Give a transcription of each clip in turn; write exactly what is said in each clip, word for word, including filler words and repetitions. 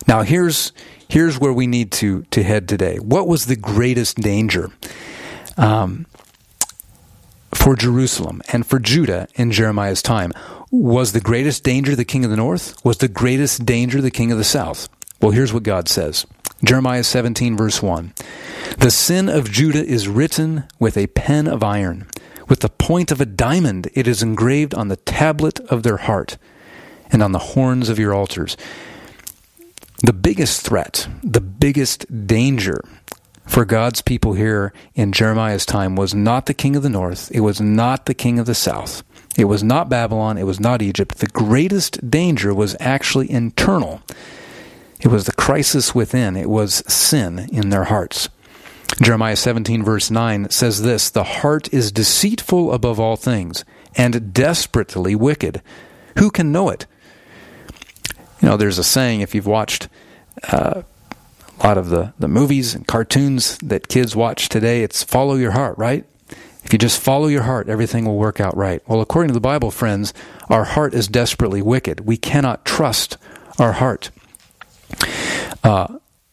Now, here's here's where we need to, to head today. What was the greatest danger um, for Jerusalem and for Judah in Jeremiah's time? Was the greatest danger the king of the north? Was the greatest danger the king of the south? Well, here's what God says. Jeremiah seventeen, verse one. The sin of Judah is written with a pen of iron. With the point of a diamond it is engraved on the tablet of their heart and on the horns of your altars. The biggest threat, the biggest danger for God's people here in Jeremiah's time was not the king of the north. It was not the king of the south. It was not Babylon. It was not Egypt. The greatest danger was actually internal. It was the crisis within. It was sin in their hearts. Jeremiah seventeen, verse nine says this, the heart is deceitful above all things and desperately wicked. Who can know it? You know, there's a saying, if you've watched uh, a lot of the, the movies and cartoons that kids watch today, it's follow your heart, right? If you just follow your heart, everything will work out right. Well, according to the Bible, friends, our heart is desperately wicked. We cannot trust our heart. Uh,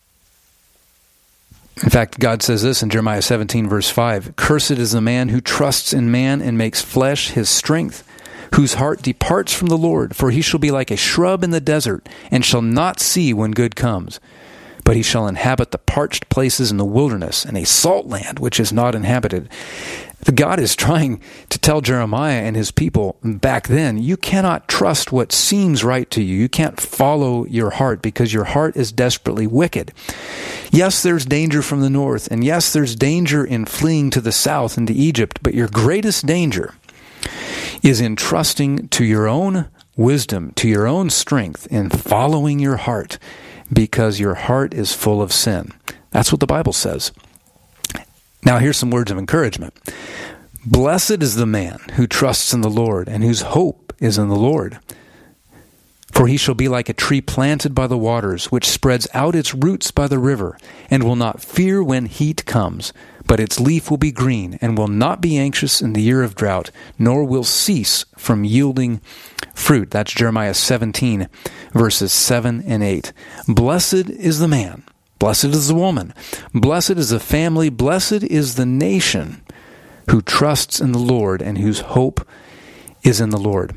in fact, God says this in Jeremiah seventeen, verse five, cursed is the man who trusts in man and makes flesh his strength, whose heart departs from the Lord, for he shall be like a shrub in the desert, and shall not see when good comes. But he shall inhabit the parched places in the wilderness, and a salt land which is not inhabited. God is trying to tell Jeremiah and his people back then, you cannot trust what seems right to you. You can't follow your heart because your heart is desperately wicked. Yes, there's danger from the north, and yes, there's danger in fleeing to the south into Egypt, but your greatest danger is in trusting to your own wisdom, to your own strength, in following your heart, because your heart is full of sin. That's what the Bible says. Now, here's some words of encouragement. Blessed is the man who trusts in the Lord and whose hope is in the Lord. For he shall be like a tree planted by the waters, which spreads out its roots by the river, and will not fear when heat comes, but its leaf will be green, and will not be anxious in the year of drought, nor will cease from yielding fruit. That's Jeremiah seventeen, verses seven and eight. Blessed is the man. Blessed is the woman. Blessed is the family. Blessed is the nation who trusts in the Lord and whose hope is in the Lord.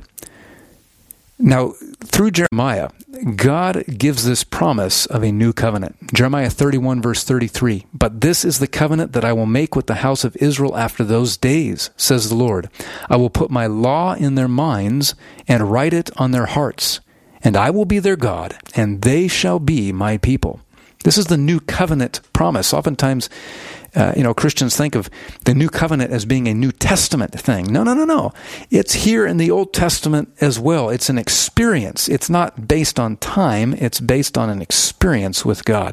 Now, through Jeremiah, God gives this promise of a new covenant. Jeremiah thirty-one, verse thirty-three. But this is the covenant that I will make with the house of Israel after those days, says the Lord. I will put my law in their minds and write it on their hearts. And I will be their God, and they shall be my people. This is the new covenant promise. Oftentimes, uh, you know, Christians think of the new covenant as being a New Testament thing. No, no, no, no. It's here in the Old Testament as well. It's an experience. It's not based on time. It's based on an experience with God.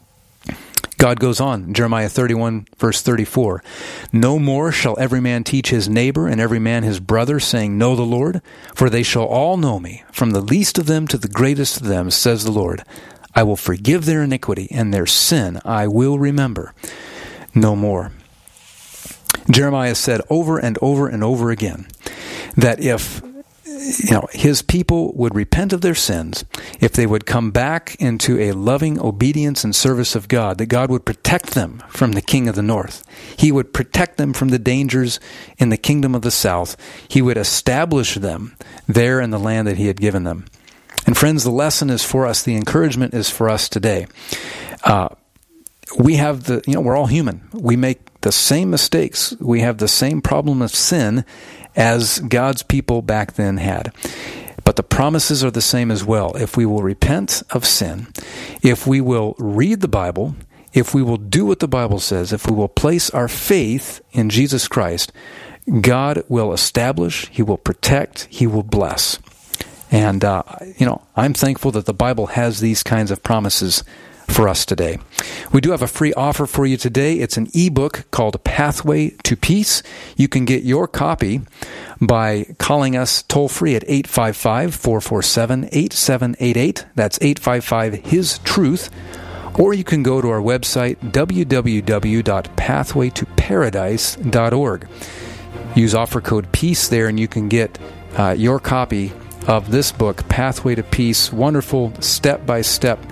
God goes on, Jeremiah thirty-one, verse thirty-four. No more shall every man teach his neighbor and every man his brother, saying, Know the Lord, for they shall all know me, from the least of them to the greatest of them, says the Lord. I will forgive their iniquity, and their sin I will remember no more. Jeremiah said over and over and over again that if you know his people would repent of their sins, if they would come back into a loving obedience and service of God, that God would protect them from the king of the north. He would protect them from the dangers in the kingdom of the south. He would establish them there in the land that he had given them. And friends, the lesson is for us. The encouragement is for us today. Uh, we have the, you know, we're all human. We make the same mistakes. We have the same problem of sin as God's people back then had. But the promises are the same as well. If we will repent of sin, if we will read the Bible, if we will do what the Bible says, if we will place our faith in Jesus Christ, God will establish, He will protect, He will bless. And, uh, you know, I'm thankful that the Bible has these kinds of promises for us today. We do have a free offer for you today. It's an ebook called Pathway to Peace. You can get your copy by calling us toll-free at eight five five, four four seven, eight seven eight eight. That's eight five five, His Truth. Or you can go to our website, w w w dot pathway to paradise dot org. Use offer code PEACE there, and you can get uh, your copy of this book, Pathway to Peace. Wonderful step-by-step